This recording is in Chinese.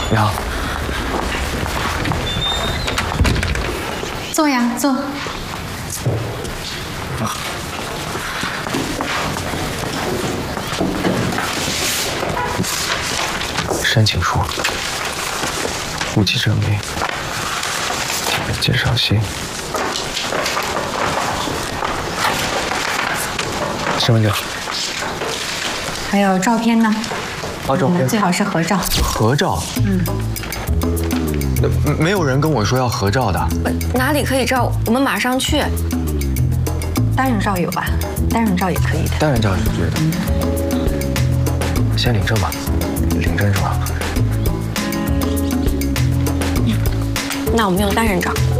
你好， 坐呀，坐。 申请书、户籍证明、介绍信、身份证， 还有照片呢？ 照片最好是合照。 合照？没有人跟我说要合照的。 哪里可以照？我们马上去。 单人照有吧？单人照也可以的。 单人照是对的。先领证吧，领证是吧？ 那我们用单人照。